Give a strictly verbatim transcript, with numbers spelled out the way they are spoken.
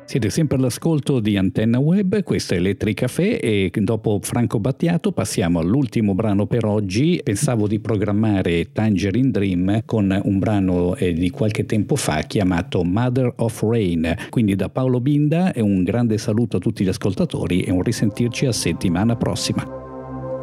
Siete sempre all'ascolto di Antenna Web, questo è Electric Café e dopo Franco Battiato passiamo all'ultimo brano per oggi. Pensavo di programmare Tangerine Dream con un brano eh, di qualche tempo fa chiamato Mother of Rain. Quindi da Paolo Binda e un grande saluto a tutti gli ascoltatori e un risentirci a settimana prossima.